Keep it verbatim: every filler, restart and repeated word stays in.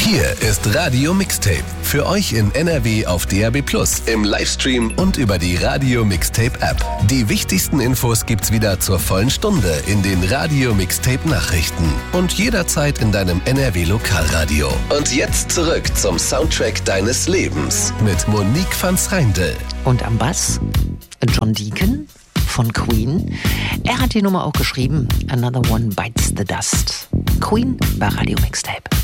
Hier ist Radio Mixtape. Für euch in N R W auf D A B plus, im Livestream und über die Radio Mixtape App. Die wichtigsten Infos gibt's wieder zur vollen Stunde in den Radio Mixtape Nachrichten. Und jederzeit in deinem N R W Lokalradio. Und jetzt zurück zum Soundtrack deines Lebens mit Monique van Schreindel. Und am Bass John Deacon von Queen. Er hat die Nummer auch geschrieben. Another One Bites the Dust. Queen bei Radio Mixtape.